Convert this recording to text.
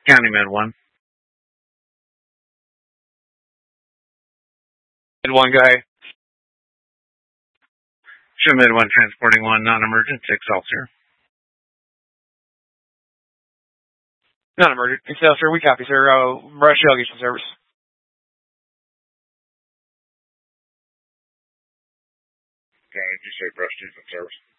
County Med 1. Med 1, go ahead. Show Med 1 transporting 1 non-emergent to Excelsior. Non-emergent. Excelsior, we copy, sir. Brush delegation service. Okay, did you say brush defense service?